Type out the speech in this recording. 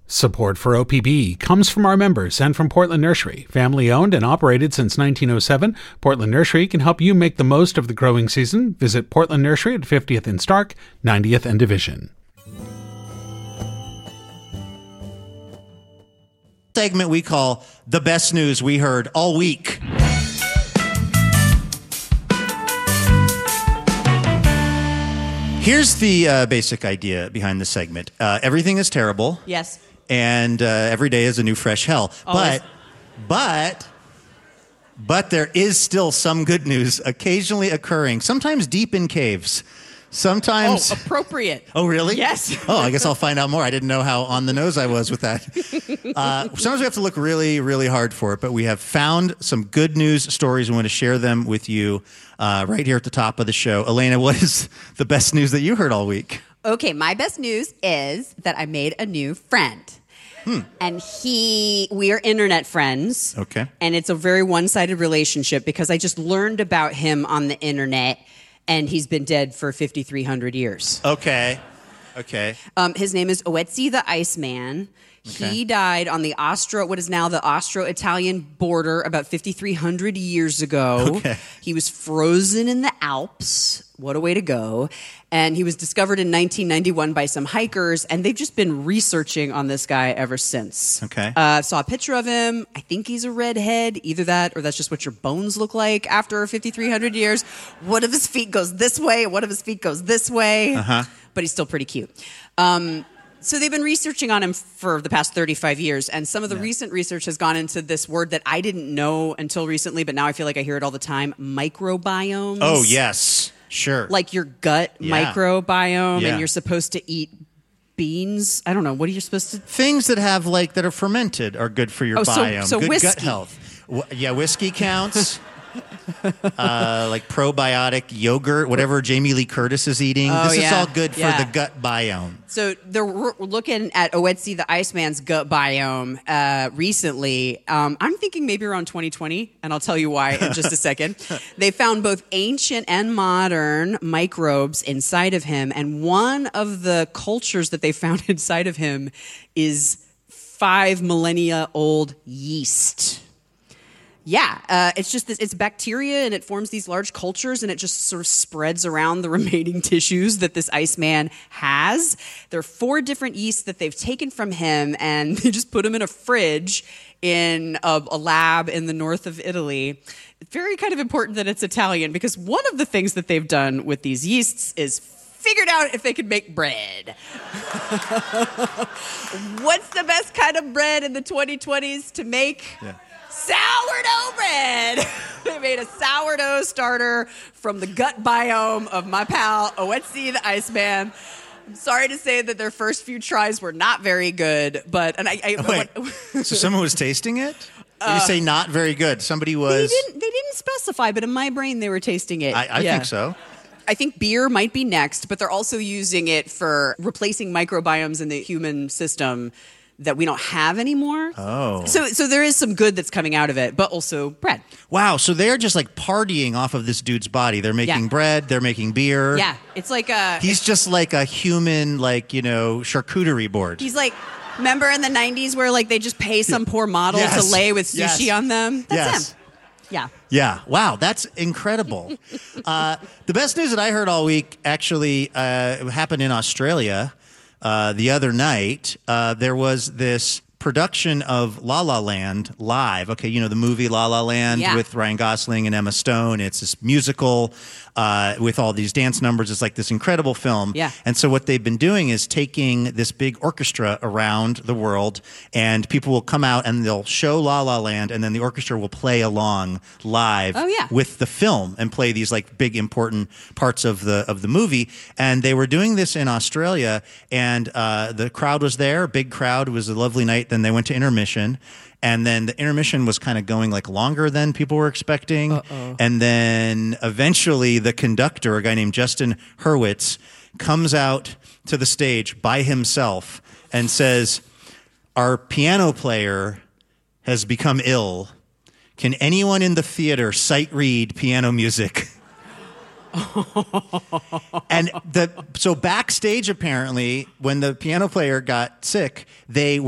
Support for OPB comes from our members and from Portland Nursery. Family owned and operated since 1907, Portland Nursery can help you make the most of the growing season. Visit Portland Nursery at 50th and Stark, 90th and Division. Segment we call The Best News We Heard All Week. Here's the basic idea behind the segment. Everything is terrible. Yes. And every day is a new fresh hell. Always. But there is still some good news occasionally occurring, sometimes deep in caves. Sometimes... Oh, appropriate. Oh, really? Yes. Oh, I guess I'll find out more. I didn't know how on the nose I was with that. Sometimes we have to look really, really hard for it, but we have found some good news stories. We want to share them with you right here at the top of the show. Elena, what is the best news that you heard all week? Okay, my best news is that I made a new friend. And we are internet friends. Okay. And it's a very one-sided relationship because I just learned about him on the internet, and he's been dead for 5,300 years. Okay. His name is Oetzi the Iceman. Okay. He died on what is now the Austro-Italian border about 5,300 years ago. Okay. He was frozen in the Alps. What a way to go. And he was discovered in 1991 by some hikers, and they've just been researching on this guy ever since. Okay. Saw a picture of him. I think he's a redhead. Either that or that's just what your bones look like after 5,300 years. One of his feet goes this way, one of his feet goes this way. Uh-huh. But he's still pretty cute. So they've been researching on him for the past 35 years, and some of the recent research has gone into this word that I didn't know until recently, but now I feel like I hear it all the time, microbiomes. Oh, yes. Sure. Like your gut microbiome, Yeah. and you're supposed to eat beans. I don't know. What are you supposed to... Things that are fermented are good for your biome. So good whiskey. gut health. Yeah, whiskey counts. Like probiotic yogurt, whatever Jamie Lee Curtis is eating. This is all good for the gut biome. So they're looking at Oetzi the Iceman's gut biome recently. I'm thinking maybe around 2020, and I'll tell you why in just a second. They found both ancient and modern microbes inside of him, and one of the cultures that they found inside of him is 5 millennia old yeast. Yeah, it's just it's bacteria, and it forms these large cultures, and it just sort of spreads around the remaining tissues that this Iceman has. There are 4 different yeasts that they've taken from him, and they just put them in a fridge in a lab in the north of Italy. It's very kind of important that it's Italian, because one of the things that they've done with these yeasts is figured out if they could make bread. What's the best kind of bread in the 2020s to make? Yeah. Sourdough bread. They made a sourdough starter from the gut biome of my pal Oetzi the Iceman. I'm sorry to say that their first few tries were not very good, but so someone was tasting it? Did you say not very good? Somebody was. They didn't specify, but in my brain they were tasting it. I think so. I think beer might be next, but they're also using it for replacing microbiomes in the human system that we don't have anymore. Oh. So there is some good that's coming out of it, but also bread. Wow, so they're just like partying off of this dude's body. They're making bread, they're making beer. Yeah, it's like He's just like a human, charcuterie board. He's like, remember in the 90s where they just pay some poor model to lay with sushi on them? That's him. Yeah. Yeah. Wow, that's incredible. The best news that I heard all week actually happened in Australia. The other night, there was this production of La La Land live. Okay, the movie La La Land with Ryan Gosling and Emma Stone. It's this musical with all these dance numbers. It's like this incredible film. Yeah. And so what they've been doing is taking this big orchestra around the world, and people will come out and they'll show La La Land, and then the orchestra will play along live with the film and play these big important parts of the movie. And they were doing this in Australia, and the crowd was there, big crowd. It was a lovely night. Then they went to intermission, and then the intermission was kind of going longer than people were expecting. Uh-oh. And then eventually the conductor, a guy named Justin Hurwitz, comes out to the stage by himself and says, "Our piano player has become ill. Can anyone in the theater sight read piano music?" And so backstage, apparently, when the piano player got sick, they